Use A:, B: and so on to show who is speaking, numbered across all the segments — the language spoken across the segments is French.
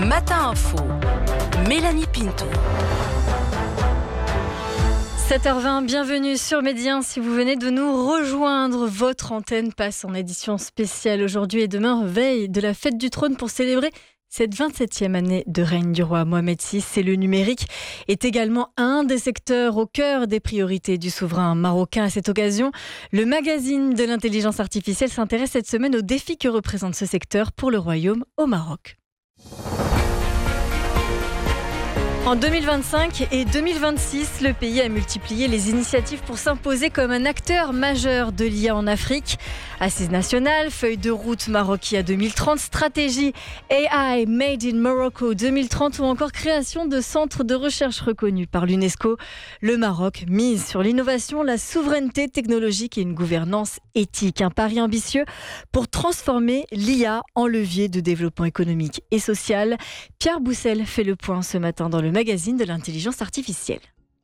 A: Matin Info, Mélanie Pinto.
B: 7h20, bienvenue sur Média. Si vous venez de nous rejoindre, votre antenne passe en édition spéciale aujourd'hui et demain, veille de la fête du trône pour célébrer cette 27e année de règne du roi Mohamed VI. Et le numérique est également un des secteurs au cœur des priorités du souverain marocain. À cette occasion, le magazine de l'intelligence artificielle s'intéresse cette semaine aux défis que représente ce secteur pour le royaume au Maroc. En 2025 et 2026, le pays a multiplié les initiatives pour s'imposer comme un acteur majeur de l'IA en Afrique. Assise nationale, feuille de route Marokia 2030, stratégie AI Made in Morocco 2030 ou encore création de centres de recherche reconnus par l'UNESCO. Le Maroc mise sur l'innovation, la souveraineté technologique et une gouvernance éthique. Un pari ambitieux pour transformer l'IA en levier de développement économique et social. Pierre Boussel fait le point ce matin dans le magazine de l'intelligence artificielle.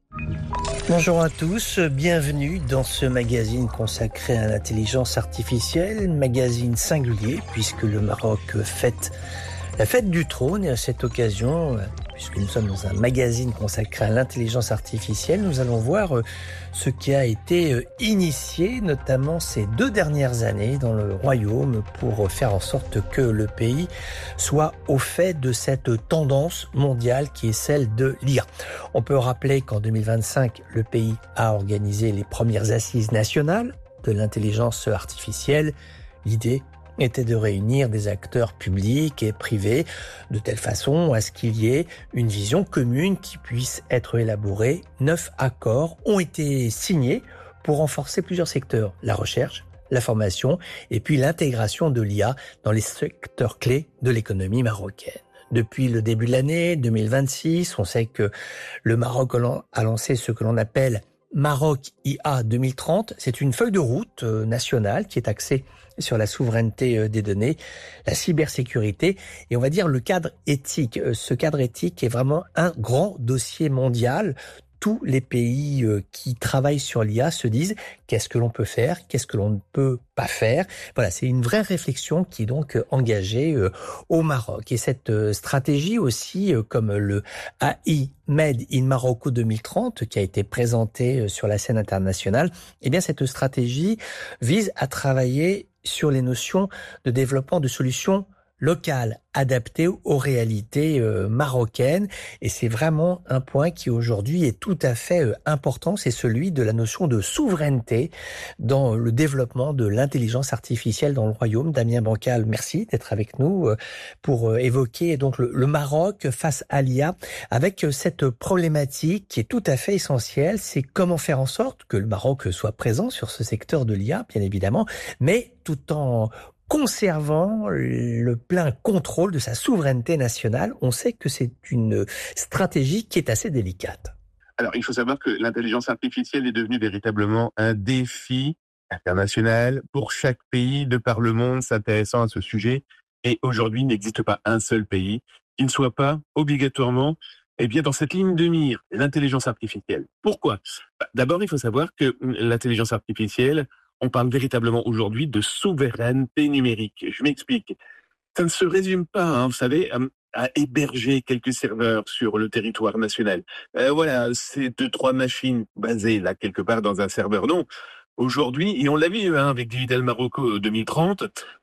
C: Bonjour à tous, bienvenue dans ce magazine consacré à l'intelligence artificielle, magazine singulier puisque le Maroc fête la fête du trône et à cette occasion, puisque nous sommes dans un magazine consacré à l'intelligence artificielle, nous allons voir ce qui a été initié, notamment ces 2 dernières années dans le royaume pour faire en sorte que le pays soit au fait de cette tendance mondiale qui est celle de l'IA. On peut rappeler qu'en 2025, le pays a organisé les premières assises nationales de l'intelligence artificielle. L'idée était de réunir des acteurs publics et privés de telle façon à ce qu'il y ait une vision commune qui puisse être élaborée. 9 accords ont été signés pour renforcer plusieurs secteurs, la recherche, la formation et puis l'intégration de l'IA dans les secteurs clés de l'économie marocaine. Depuis le début de l'année 2026, on sait que le Maroc a lancé ce que l'on appelle Maroc IA 2030, c'est une feuille de route nationale qui est axée sur la souveraineté des données, la cybersécurité et on va dire le cadre éthique. Ce cadre éthique est vraiment un grand dossier mondial. Tous les pays qui travaillent sur l'IA se disent qu'est-ce que l'on peut faire, qu'est-ce que l'on ne peut pas faire. Voilà, c'est une vraie réflexion qui est donc engagée au Maroc. Et cette stratégie aussi, comme le AI Made in Morocco 2030, qui a été présenté sur la scène internationale, eh bien cette stratégie vise à travailler sur les notions de développement de solutions locales, adaptées aux réalités marocaines. Et c'est vraiment un point qui aujourd'hui est tout à fait important, c'est celui de la notion de souveraineté dans le développement de l'intelligence artificielle dans le royaume. Damien Bancal, merci d'être avec nous pour évoquer donc le Maroc face à l'IA avec cette problématique qui est tout à fait essentielle, c'est comment faire en sorte que le Maroc soit présent sur ce secteur de l'IA, bien évidemment, mais tout en conservant le plein contrôle de sa souveraineté nationale. On sait que c'est une stratégie qui est assez délicate.
D: Alors, il faut savoir que l'intelligence artificielle est devenue véritablement un défi international pour chaque pays de par le monde s'intéressant à ce sujet. Et aujourd'hui, il n'existe pas un seul pays qui ne soit pas obligatoirement dans cette ligne de mire, l'intelligence artificielle. Pourquoi ? D'abord, il faut savoir que l'intelligence artificielle, on parle véritablement aujourd'hui de souveraineté numérique. Je m'explique. Ça ne se résume pas, vous savez, à héberger quelques serveurs sur le territoire national. Voilà, c'est 2-3 machines basées là quelque part dans un serveur. Non, aujourd'hui, et on l'a vu avec Digital Morocco 2030,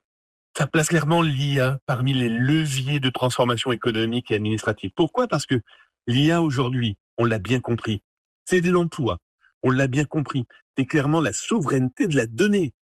D: ça place clairement l'IA parmi les leviers de transformation économique et administrative. Pourquoi ? Parce que l'IA aujourd'hui, on l'a bien compris, c'est de l'emploi. On l'a bien compris. C'est clairement la souveraineté de la donnée.